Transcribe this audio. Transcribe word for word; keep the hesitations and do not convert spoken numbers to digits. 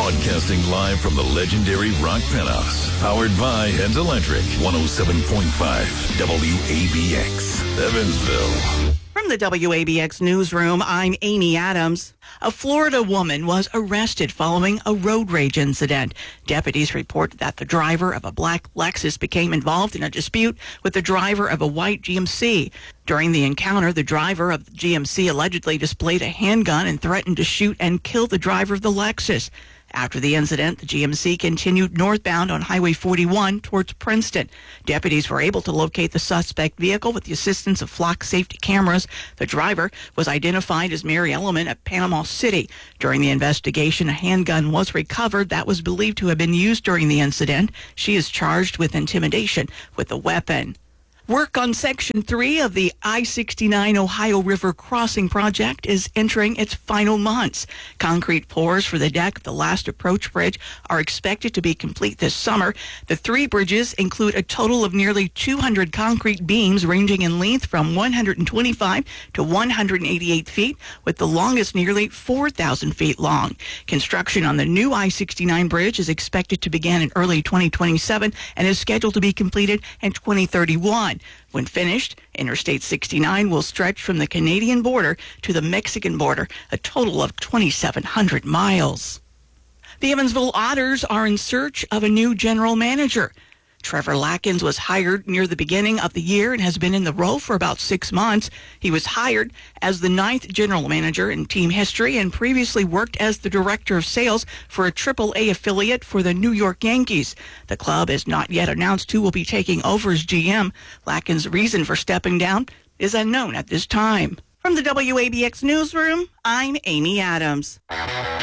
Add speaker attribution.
Speaker 1: Broadcasting live from the legendary Rock Penthouse. Powered by Heads Electric. one oh seven point five W A B X. Evansville.
Speaker 2: From the W A B X newsroom, I'm Amy Adams. A Florida woman was arrested following a road rage incident. Deputies report that the driver of a black Lexus became involved in a dispute with the driver of a white G M C. During the encounter, the driver of the G M C allegedly displayed a handgun and threatened to shoot and kill the driver of the Lexus. After the incident, the G M C continued northbound on Highway forty-one towards Princeton. Deputies were able to locate the suspect vehicle with the assistance of flock safety cameras. The driver was identified as Mary Element at Panama City. During the investigation, a handgun was recovered that was believed to have been used during the incident. She is charged with intimidation with the weapon. Work on Section three of the I sixty-nine Ohio River Crossing Project is entering its final months. Concrete pours for the deck of the last approach bridge are expected to be complete this summer. The three bridges include a total of nearly two hundred concrete beams ranging in length from one hundred twenty-five to one hundred eighty-eight feet, with the longest nearly four thousand feet long. Construction on the new I sixty-nine bridge is expected to begin in early twenty twenty-seven and is scheduled to be completed in twenty thirty-one. When finished, Interstate sixty-nine will stretch from the Canadian border to the Mexican border, a total of twenty-seven hundred miles. The Evansville Otters are in search of a new general manager. Trevor Lackins was hired near the beginning of the year and has been in the role for about six months. He was hired as the ninth general manager in team history and previously worked as the director of sales for a triple A affiliate for the New York Yankees. The club has not yet announced who will be taking over as G M. Lackins' reason for stepping down is unknown at this time. From the W A B X newsroom, I'm Amy Adams.